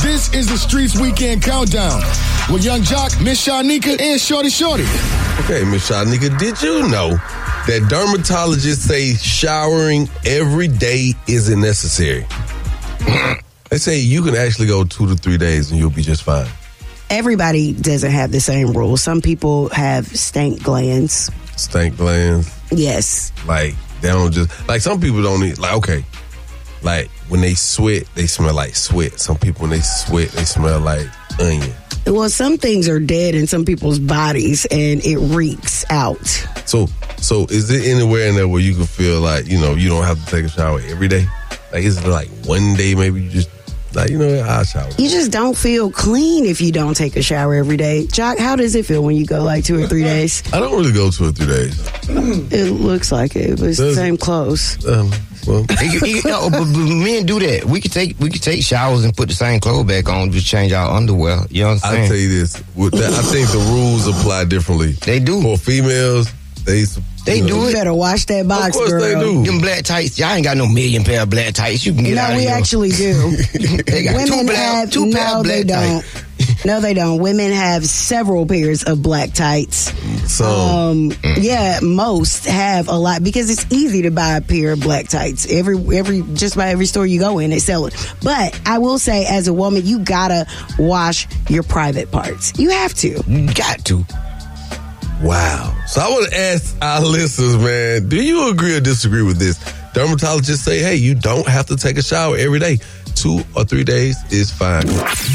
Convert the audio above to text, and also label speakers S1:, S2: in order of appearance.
S1: This is the Streets Weekend Countdown with Young Jock, Miss Shanika, and Shorty Shorty.
S2: Okay, Miss Shanika, did you know that dermatologists say showering every day isn't necessary? They say you can actually go 2 to 3 days and you'll be just fine.
S3: Everybody doesn't have the same rules. Some people have stank glands.
S2: Stank glands?
S3: Yes.
S2: Like, they don't just... Like, some people don't need... Like, okay. Like, when they sweat, they smell like sweat. Some people, when they sweat, they smell like onion.
S3: Well, some things are dead in some people's bodies, and it reeks out.
S2: So is there anywhere in there where you can feel like, you know, you don't have to take a shower every day? Like, is it like one day maybe you just, like, you know, I'll shower.
S3: You just don't feel clean if you don't take a shower every day. Jock, how does it feel when you go like 2 or 3 days?
S2: I don't really go 2 or 3 days.
S3: It looks like it, but it's the same clothes.
S4: Well, but men do that. We could take showers and put the same clothes back on, just change our underwear. You know what I'm saying?
S2: I'll tell you this. I think the rules apply differently.
S4: They do.
S2: For females, they
S3: do it. You better wash that box,
S2: girl. Of course
S3: girl.
S2: they do.
S4: Them black tights, y'all ain't got no million pair of black tights. You can get out of here.
S3: No, we actually do.
S4: They got
S3: Women have
S4: two pair of black tights.
S3: No, they don't. Women have several pairs of black tights.
S2: So,
S3: yeah, most have a lot because it's easy to buy a pair of black tights. Just about every store you go in, they sell it. But I will say, as a woman, you gotta wash your private parts. You have to.
S4: You got to.
S2: Wow. So I want to ask our listeners, man, do you agree or disagree with this? Dermatologists say, hey, you don't have to take a shower every day. 2 or 3 days is fine.